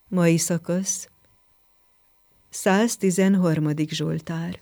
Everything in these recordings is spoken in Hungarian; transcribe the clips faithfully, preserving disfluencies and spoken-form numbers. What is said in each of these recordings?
Mai szakasz. száztizenharmadik Zsoltár.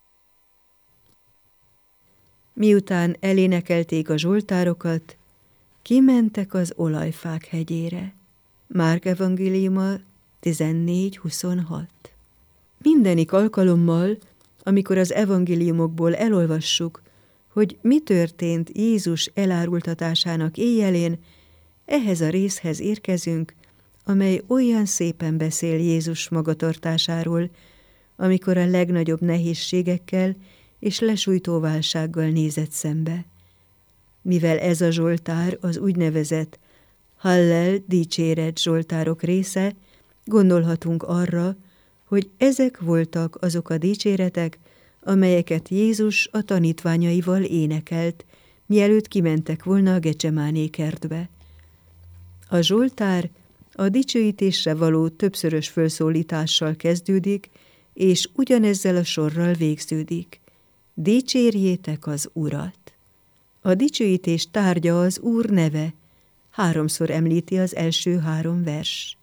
Miután elénekelték a zsoltárokat, kimentek az olajfák hegyére. Márk evangéliuma tizennégy huszonhat. Mindenik alkalommal, amikor az evangéliumokból elolvassuk, hogy mi történt Jézus elárultatásának éjjelén, ehhez a részhez érkezünk, amely olyan szépen beszél Jézus magatartásáról, amikor a legnagyobb nehézségekkel és lesújtó válsággal nézett szembe. Mivel ez a zsoltár az úgynevezett Hallel dicséret zsoltárok része, gondolhatunk arra, hogy ezek voltak azok a dicséretek, amelyeket Jézus a tanítványaival énekelt, mielőtt kimentek volna a Gecsemáné kertbe. A zsoltár a dicsőítésre való többszörös fölszólítással kezdődik, és ugyanezzel a sorral végződik. Dicsérjétek az Urat! A dicsőítés tárgya az Úr neve, háromszor említi az első három vers.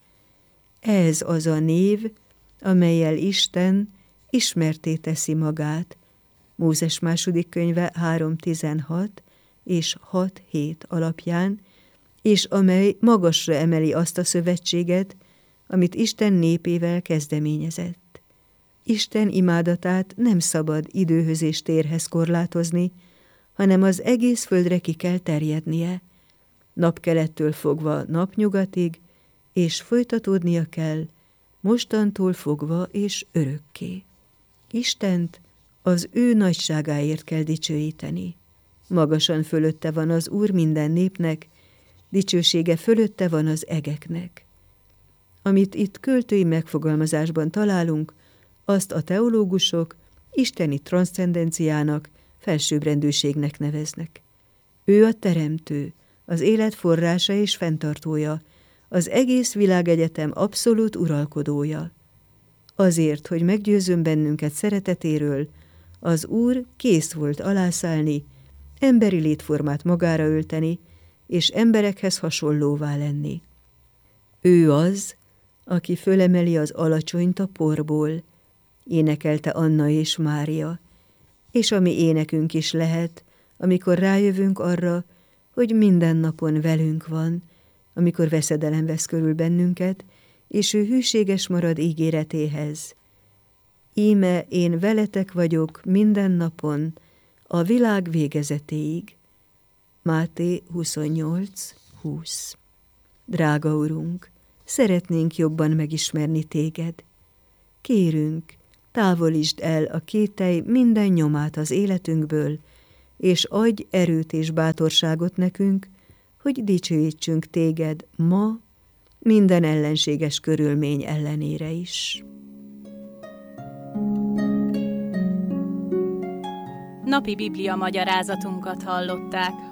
Ez az a név, amellyel Isten ismertté teszi magát. Mózes második könyve három tizenhat és hat hét alapján, és amely magasra emeli azt a szövetséget, amit Isten népével kezdeményezett. Isten imádatát nem szabad időhöz és térhez korlátozni, hanem az egész földre ki kell terjednie, napkelettől fogva napnyugatig, és folytatódnia kell, mostantól fogva és örökké. Istent az ő nagyságáért kell dicsőíteni. Magasan fölötte van az Úr minden népnek, dicsősége fölötte van az egeknek. Amit itt költői megfogalmazásban találunk, azt a teológusok isteni transzcendenciának, felsőbbrendűségnek neveznek. Ő a teremtő, az élet forrása és fenntartója, az egész világegyetem abszolút uralkodója. Azért, hogy meggyőzzön bennünket szeretetéről, az Úr kész volt alászállni, emberi létformát magára ölteni, és emberekhez hasonlóvá lenni. Ő az, aki fölemeli az alacsonyt a porból, énekelte Anna és Mária, és a mi énekünk is lehet, amikor rájövünk arra, hogy minden napon velünk van, amikor veszedelem vesz körül bennünket, és ő hűséges marad ígéretéhez. Íme én veletek vagyok minden napon, a világ végezetéig. Máté huszonnyolc húsz. Drága Urunk, szeretnénk jobban megismerni téged. Kérünk, távolítsd el a kételj minden nyomát az életünkből, és adj erőt és bátorságot nekünk, hogy dicsőítsünk téged ma, minden ellenséges körülmény ellenére is. Napi Biblia magyarázatunkat hallották.